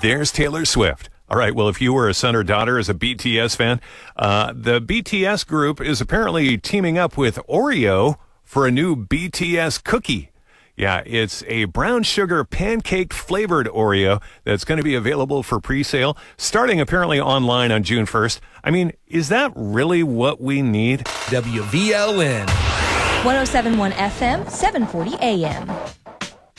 there's Taylor Swift. All right, well, if you were a son or daughter as a BTS fan, the BTS group is apparently teaming up with Oreo for a new BTS cookie. Yeah, it's a brown sugar pancake flavored Oreo that's going to be available for pre-sale, starting apparently online on June 1st. I mean, is that really what we need? WVLN. 107.1 FM, 740 AM.